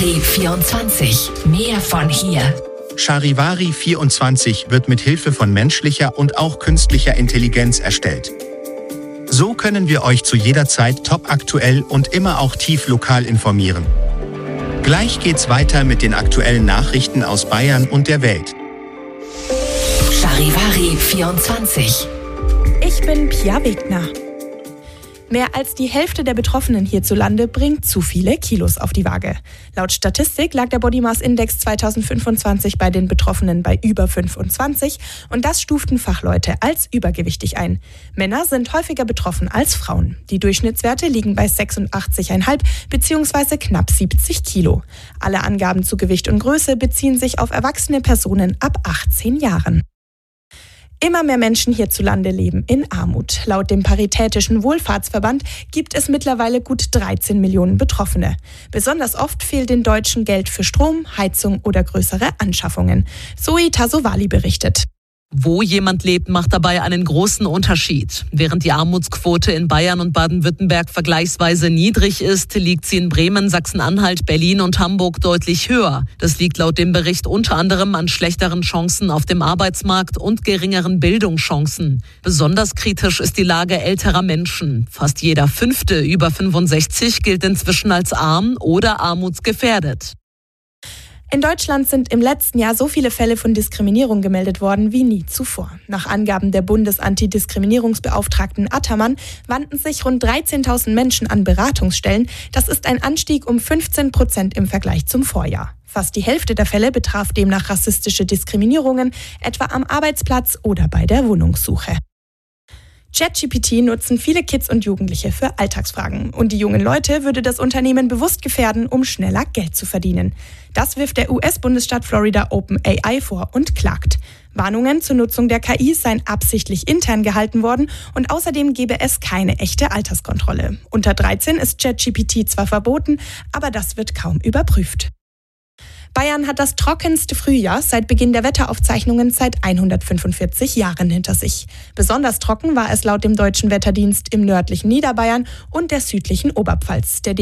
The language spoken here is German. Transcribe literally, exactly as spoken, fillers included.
Charivari vierundzwanzig. Mehr von hier. Charivari vierundzwanzig wird mit Hilfe von menschlicher und auch künstlicher Intelligenz erstellt. So können wir euch zu jeder Zeit topaktuell und immer auch tief lokal informieren. Gleich geht's weiter mit den aktuellen Nachrichten aus Bayern und der Welt. Charivari vierundzwanzig. Ich bin Pia Wegner. Mehr als die Hälfte der Betroffenen hierzulande bringt zu viele Kilos auf die Waage. Laut Statistik lag der Body Mass Index zweitausendfünfundzwanzig bei den Betroffenen bei über fünfundzwanzig und das stuften Fachleute als übergewichtig ein. Männer sind häufiger betroffen als Frauen. Die Durchschnittswerte liegen bei sechsundachtzig Komma fünf bzw. knapp siebzig Kilo. Alle Angaben zu Gewicht und Größe beziehen sich auf erwachsene Personen ab achtzehn Jahren. Immer mehr Menschen hierzulande leben in Armut. Laut dem Paritätischen Wohlfahrtsverband gibt es mittlerweile gut dreizehn Millionen Betroffene. Besonders oft fehlt den Deutschen Geld für Strom, Heizung oder größere Anschaffungen. Zoe Tasovali berichtet. Wo jemand lebt, macht dabei einen großen Unterschied. Während die Armutsquote in Bayern und Baden-Württemberg vergleichsweise niedrig ist, liegt sie in Bremen, Sachsen-Anhalt, Berlin und Hamburg deutlich höher. Das liegt laut dem Bericht unter anderem an schlechteren Chancen auf dem Arbeitsmarkt und geringeren Bildungschancen. Besonders kritisch ist die Lage älterer Menschen. Fast jeder Fünfte über fünfundsechzig gilt inzwischen als arm oder armutsgefährdet. In Deutschland sind im letzten Jahr so viele Fälle von Diskriminierung gemeldet worden wie nie zuvor. Nach Angaben der Bundesantidiskriminierungsbeauftragten Attermann wandten sich rund dreizehntausend Menschen an Beratungsstellen. Das ist ein Anstieg um fünfzehn Prozent im Vergleich zum Vorjahr. Fast die Hälfte der Fälle betraf demnach rassistische Diskriminierungen, etwa am Arbeitsplatz oder bei der Wohnungssuche. ChatGPT nutzen viele Kids und Jugendliche für Alltagsfragen. Und die jungen Leute würde das Unternehmen bewusst gefährden, um schneller Geld zu verdienen. Das wirft der U S-Bundesstaat Florida OpenAI vor und klagt. Warnungen zur Nutzung der K I seien absichtlich intern gehalten worden und außerdem gebe es keine echte Alterskontrolle. Unter dreizehn ist ChatGPT zwar verboten, aber das wird kaum überprüft. Bayern hat das trockenste Frühjahr seit Beginn der Wetteraufzeichnungen seit hundertfünfundvierzig Jahren hinter sich. Besonders trocken war es laut dem Deutschen Wetterdienst im nördlichen Niederbayern und der südlichen Oberpfalz. Der